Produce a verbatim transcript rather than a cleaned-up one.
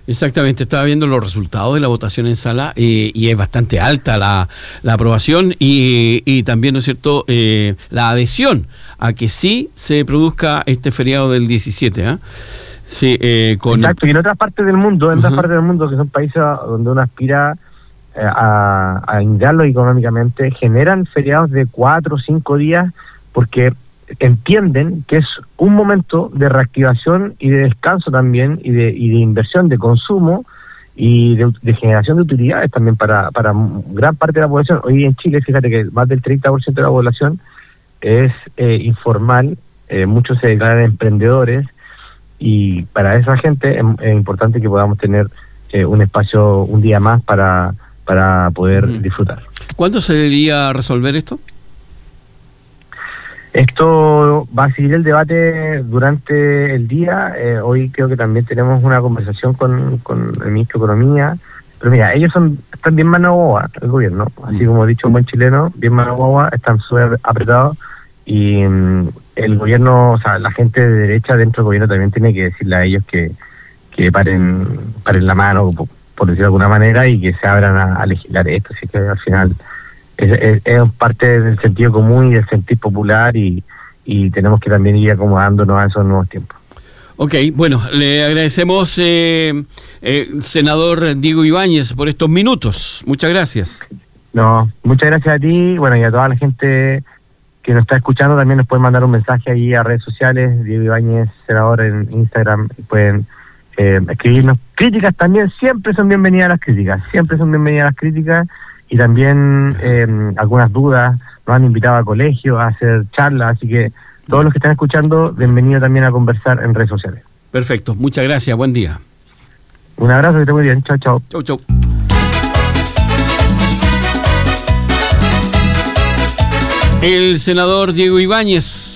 Exactamente, estaba viendo los resultados de la votación en sala eh, y es bastante alta la, la aprobación y, y también, ¿no es cierto?, eh, la adhesión a que sí se produzca este feriado del diecisiete, ¿eh? Sí, eh, con... Exacto, y en otras partes del mundo, en uh-huh. otras partes del mundo que son países donde uno aspira eh, a, a integrarlo económicamente, generan feriados de cuatro o cinco días porque entienden que es un momento de reactivación y de descanso también y de, y de inversión, de consumo y de, de generación de utilidades también para, para gran parte de la población. Hoy en Chile, fíjate que más del treinta por ciento de la población es eh, informal, eh, muchos se declaran emprendedores y para esa gente es, es importante que podamos tener eh, un espacio un día más para, para poder uh-huh. disfrutar. ¿Cuándo se debería resolver esto? Esto va a seguir el debate durante el día. Eh, hoy creo que también tenemos una conversación con, con el ministro de Economía. Pero mira, ellos son están bien mano boba, el gobierno. Así como ha dicho un buen chileno, bien mano boba, están súper apretados. Y um, el gobierno, o sea, la gente de derecha dentro del gobierno también tiene que decirle a ellos que, que paren, paren la mano, por, por decirlo de alguna manera, y que se abran a, a legislar esto. Así que al final... Es, es, es parte del sentido común y del sentir popular y, y tenemos que también ir acomodándonos a esos nuevos tiempos. Ok, bueno, le agradecemos, eh, eh, senador Diego Ibáñez, por estos minutos. Muchas gracias. No, muchas gracias a ti, bueno, y a toda la gente que nos está escuchando. También nos pueden mandar un mensaje ahí a redes sociales, Diego Ibáñez, senador, en Instagram, y pueden eh, escribirnos críticas también. Siempre son bienvenidas las críticas, siempre son bienvenidas las críticas. Y también eh, algunas dudas, nos han invitado a colegios a hacer charlas, así que todos los que están escuchando, bienvenidos también a conversar en redes sociales. Perfecto, muchas gracias, buen día. Un abrazo, que esté muy bien, chao, chao. Chau, chau. El senador Diego Ibáñez